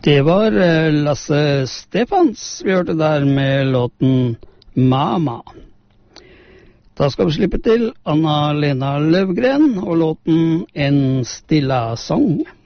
Det var Lasse Stefans vi hørte der med låten Mama. Da skal vi slippe til Anna-Lena Løvgren og låten En stilla sang.